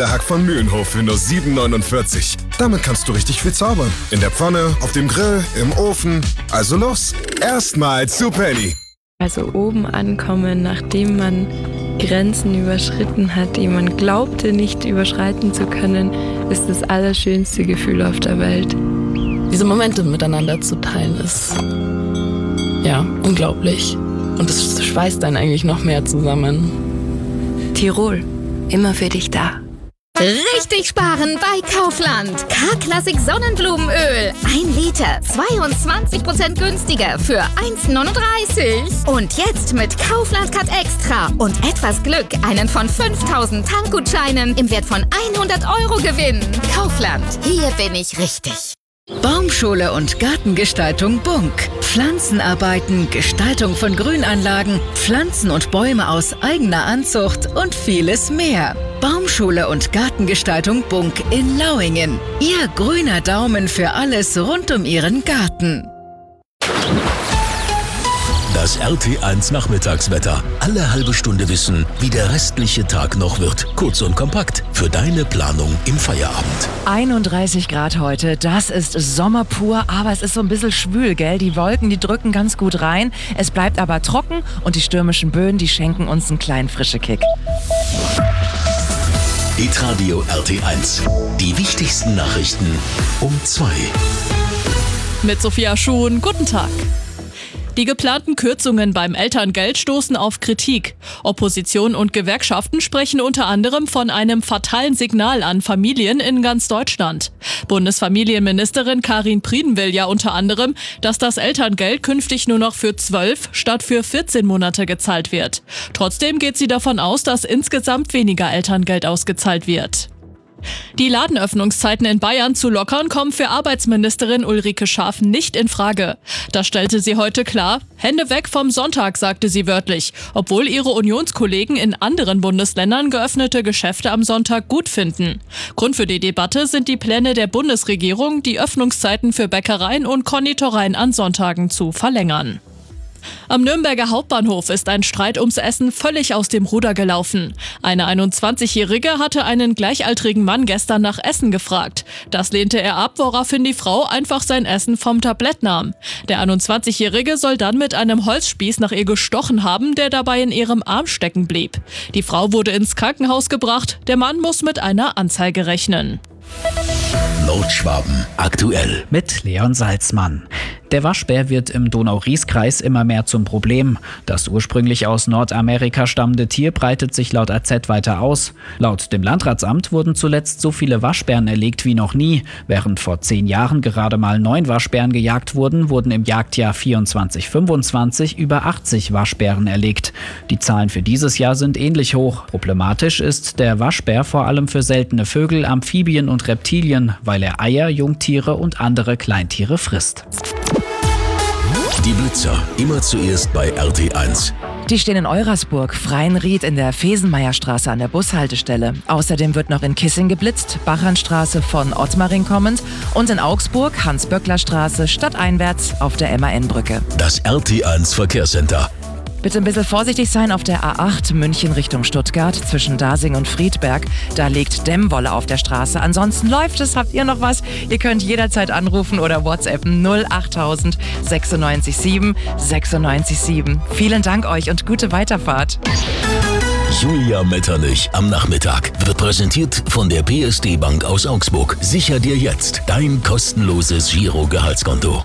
Filethack von Mühlenhof für nur 7,49. Damit kannst du richtig viel zaubern. In der Pfanne, auf dem Grill, im Ofen. Also los, erstmal zu Penny. Also oben ankommen, nachdem man Grenzen überschritten hat, die man glaubte nicht überschreiten zu können, ist das allerschönste Gefühl auf der Welt. Diese Momente miteinander zu teilen ist, ja, unglaublich. Und es schweißt einen eigentlich noch mehr zusammen. Tirol, immer für dich da. Richtig sparen bei Kaufland. K-Klassik Sonnenblumenöl. 1 Liter, 22% günstiger für 1,39. Und jetzt mit Kaufland Cut Extra und etwas Glück einen von 5.000 Tankgutscheinen im Wert von 100 € gewinnen. Kaufland, hier bin ich richtig. Baumschule und Gartengestaltung Bunk. Pflanzenarbeiten, Gestaltung von Grünanlagen, Pflanzen und Bäume aus eigener Anzucht und vieles mehr. Baumschule und Gartengestaltung Bunk in Lauingen. Ihr grüner Daumen für alles rund um Ihren Garten. Das RT1 Nachmittagswetter. Alle halbe Stunde wissen, wie der restliche Tag noch wird. Kurz und kompakt für deine Planung im Feierabend. 31 Grad heute, das ist Sommer pur, aber es ist so ein bisschen schwül, gell? Die Wolken, die drücken ganz gut rein. Es bleibt aber trocken und die stürmischen Böen, die schenken uns einen kleinen frischen Kick. Hitradio RT1. Die wichtigsten Nachrichten um 2. Mit Sophia Schuhn, guten Tag. Die geplanten Kürzungen beim Elterngeld stoßen auf Kritik. Opposition und Gewerkschaften sprechen unter anderem von einem fatalen Signal an Familien in ganz Deutschland. Bundesfamilienministerin Karin Prien will ja unter anderem, dass das Elterngeld künftig nur noch für 12 statt für 14 Monate gezahlt wird. Trotzdem geht sie davon aus, dass insgesamt weniger Elterngeld ausgezahlt wird. Die Ladenöffnungszeiten in Bayern zu lockern kommen für Arbeitsministerin Ulrike Schaaf nicht in Frage. Das stellte sie heute klar. Hände weg vom Sonntag, sagte sie wörtlich, obwohl ihre Unionskollegen in anderen Bundesländern geöffnete Geschäfte am Sonntag gut finden. Grund für die Debatte sind die Pläne der Bundesregierung, die Öffnungszeiten für Bäckereien und Konditoreien an Sonntagen zu verlängern. Am Nürnberger Hauptbahnhof ist ein Streit ums Essen völlig aus dem Ruder gelaufen. Eine 21-Jährige hatte einen gleichaltrigen Mann gestern nach Essen gefragt. Das lehnte er ab, woraufhin die Frau einfach sein Essen vom Tablett nahm. Der 21-Jährige soll dann mit einem Holzspieß nach ihr gestochen haben, der dabei in ihrem Arm stecken blieb. Die Frau wurde ins Krankenhaus gebracht, der Mann muss mit einer Anzeige rechnen. Nordschwaben aktuell. Mit Leon Salzmann. Der Waschbär wird im Donau-Ries-Kreis immer mehr zum Problem. Das ursprünglich aus Nordamerika stammende Tier breitet sich laut AZ weiter aus. Laut dem Landratsamt wurden zuletzt so viele Waschbären erlegt wie noch nie. Während vor 10 Jahren gerade mal 9 Waschbären gejagt wurden, wurden im Jagdjahr 24/25 über 80 Waschbären erlegt. Die Zahlen für dieses Jahr sind ähnlich hoch. Problematisch ist der Waschbär vor allem für seltene Vögel, Amphibien und Reptilien, weil er Eier, Jungtiere und andere Kleintiere frisst. Die Blitzer, immer zuerst bei RT1. Die stehen in Eurasburg, Freienried in der Fesenmeierstraße an der Bushaltestelle. Außerdem wird noch in Kissing geblitzt, Bachernstraße von Ottmaring kommend und in Augsburg Hans-Böckler-Straße stadteinwärts auf der MAN-Brücke. Das RT1 Verkehrscenter. Bitte ein bisschen vorsichtig sein auf der A8 München Richtung Stuttgart zwischen Dasing und Friedberg. Da liegt Dämmwolle auf der Straße. Ansonsten läuft es. Habt ihr noch was? Ihr könnt jederzeit anrufen oder WhatsAppen 08000 96 7 96 7. Vielen Dank euch und gute Weiterfahrt. Julia Metternich am Nachmittag wird präsentiert von der PSD Bank aus Augsburg. Sicher dir jetzt dein kostenloses Giro-Gehaltskonto.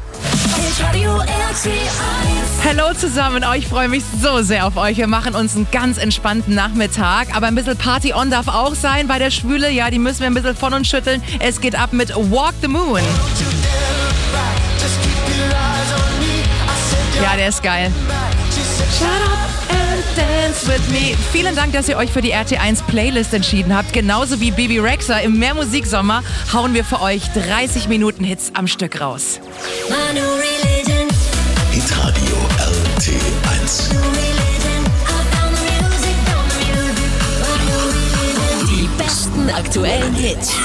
Hallo zusammen, ich freue mich so sehr auf euch. Wir machen uns einen ganz entspannten Nachmittag, aber ein bisschen Party on darf auch sein bei der Schwüle. Ja, die müssen wir ein bisschen von uns schütteln. Es geht ab mit Walk the Moon. Ja, der ist geil. Shut up and dance with me. Vielen Dank, dass ihr euch für die RT1 Playlist entschieden habt. Genauso wie Bibi Rexha im Mehr Musiksommer hauen wir für euch 30 Minuten Hits am Stück raus. Hitradio RT1. Die besten aktuellen Hits.